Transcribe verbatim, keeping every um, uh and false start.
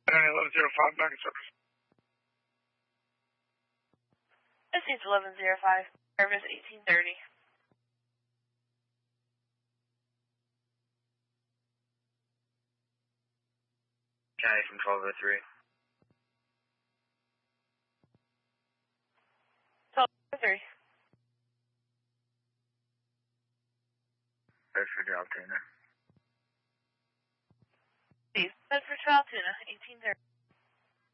eleven zero five, back in service. This is eleven zero five, service eighteen thirty. County from twelve oh three. twelve oh three. Bedford Altoona. Please, Bedford to Altoona, eighteen thirty.